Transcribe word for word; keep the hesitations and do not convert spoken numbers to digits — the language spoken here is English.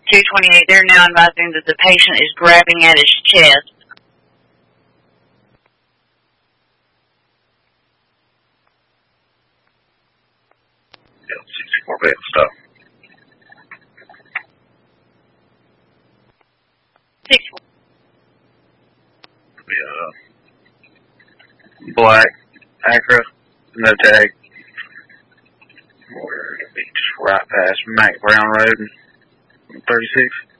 two twenty-eight, they're now advising that the patient is grabbing at his chest. Yeah, sixty-four bed stuff. Six. Yeah. Black Acura, no tag. Where to be just right past Mac Brown Road, thirty-six.